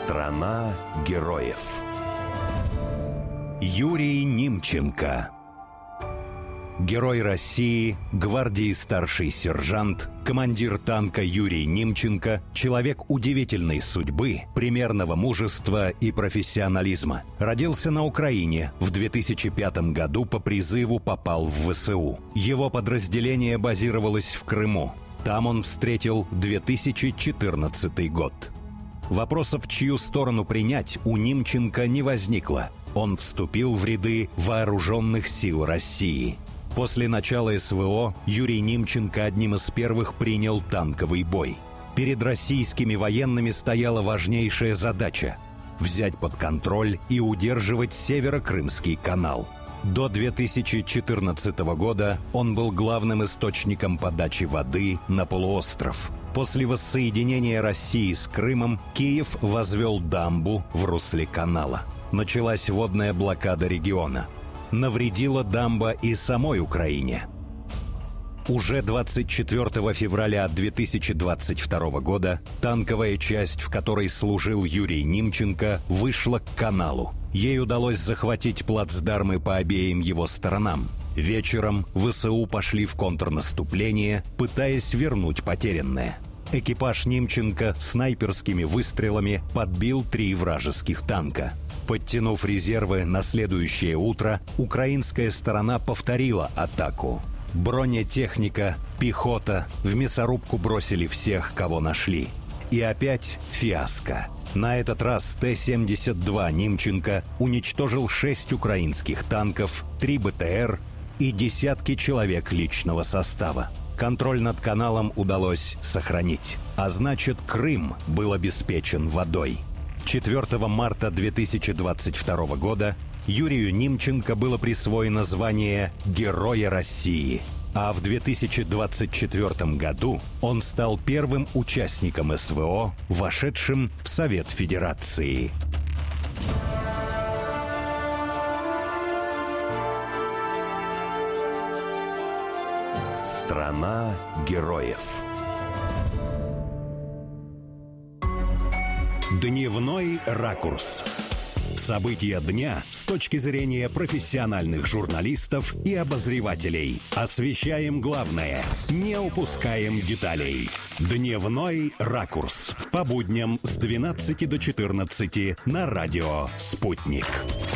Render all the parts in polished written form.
Страна героев. Юрий Нимченко. Герой России, гвардии старший сержант, командир танка Юрий Нимченко – человек удивительной судьбы, примерного мужества и профессионализма. Родился на Украине, в 2005 году по призыву попал в ВСУ. Его подразделение базировалось в Крыму. Там он встретил 2014 год. Вопросов, чью сторону принять, у Нимченко не возникло. Он вступил в ряды вооруженных сил России. После начала СВО Юрий Нимченко одним из первых принял танковый бой. Перед российскими военными стояла важнейшая задача – взять под контроль и удерживать Северо-Крымский канал. До 2014 года он был главным источником подачи воды на полуостров. После воссоединения России с Крымом Киев возвел дамбу в русле канала. Началась водная блокада региона. Навредила дамба и самой Украине. Уже 24 февраля 2022 года танковая часть, в которой служил Юрий Нимченко, вышла к каналу. Ей удалось захватить плацдармы по обеим его сторонам. Вечером ВСУ пошли в контрнаступление, пытаясь вернуть потерянное. Экипаж Нимченко снайперскими выстрелами подбил 3 вражеских танка. Подтянув резервы на следующее утро, украинская сторона повторила атаку. Бронетехника, пехота в мясорубку бросили всех, кого нашли. И опять фиаско. На этот раз Т-72 Нимченко уничтожил 6 украинских танков, 3 БТР и десятки человек личного состава. Контроль над каналом удалось сохранить, а значит, Крым был обеспечен водой. 4 марта 2022 года Юрию Нимченко было присвоено звание Героя России, а в 2024 году он стал первым участником СВО, вошедшим в Совет Федерации. Страна героев. Дневной ракурс. События дня с точки зрения профессиональных журналистов и обозревателей. Освещаем главное, не упускаем деталей. Дневной ракурс. По будням с 12 до 14 на радио «Спутник».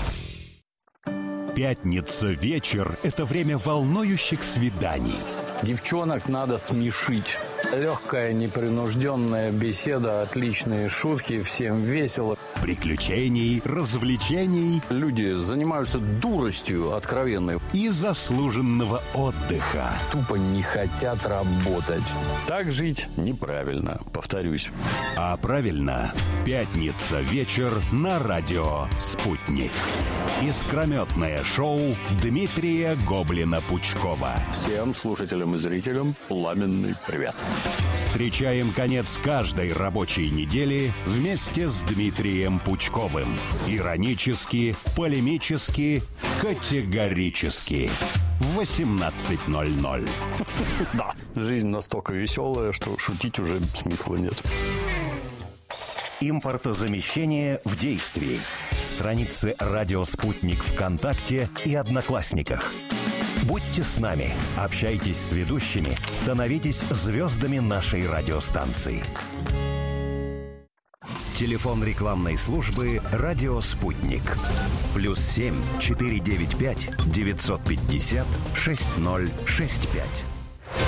Пятница вечер – это время волнующих свиданий. Девчонок надо смешить. Легкая, непринужденная беседа, отличные шутки, всем весело. Приключений, развлечений. Люди занимаются дуростью откровенной. И заслуженного отдыха. Тупо не хотят работать. Так жить неправильно, повторюсь. А правильно, пятница вечер на радио «Спутник». Искрометное шоу Дмитрия Гоблина-Пучкова. Всем слушателям и зрителям пламенный привет. Встречаем конец каждой рабочей недели вместе с Дмитрием Пучковым. Иронически, полемически, категорически. В 18:00. Да, жизнь настолько веселая, что шутить уже смысла нет. Импортозамещение в действии. Страницы «Радио Спутник» ВКонтакте и Одноклассниках. Будьте с нами, общайтесь с ведущими, становитесь звездами нашей радиостанции. Телефон рекламной службы «Радио Спутник». +7 495 950 6065.